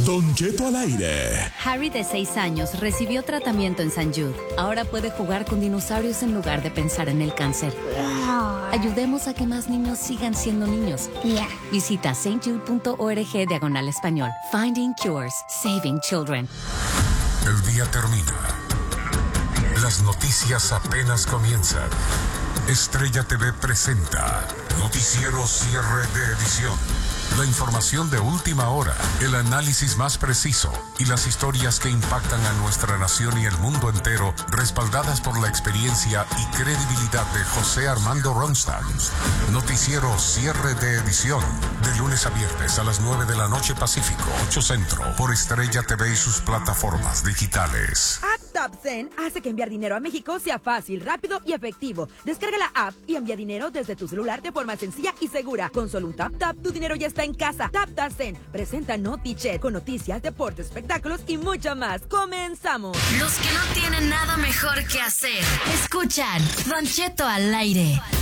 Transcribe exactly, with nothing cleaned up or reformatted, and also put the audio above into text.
Don Cheto al aire. Harry, de seis años, recibió tratamiento en Saint Jude. Ahora puede jugar con dinosaurios en lugar de pensar en el cáncer. Ayudemos a que más niños sigan siendo niños. Yeah. Visita saintjude.org diagonal español. Finding Cures. Saving Children. El día termina. Las noticias apenas comienzan. Estrella T V presenta Noticiero Cierre de Edición. La información de última hora, el análisis más preciso y las historias que impactan a nuestra nación y el mundo entero, respaldadas por la experiencia y credibilidad de José Armando Ronstadt. Noticiero Cierre de Edición, de lunes a viernes a las nueve de la noche Pacífico, ocho Centro, por Estrella T V y sus plataformas digitales. TapTen hace que enviar dinero a México sea fácil, rápido y efectivo. Descarga la app y envía dinero desde tu celular de forma sencilla y segura. Con solo un tap tap, tu dinero ya está en casa. TapTen presenta NotiChat con noticias, deportes, espectáculos y mucho más. ¡Comenzamos! Los que no tienen nada mejor que hacer, escuchan Don Cheto al aire.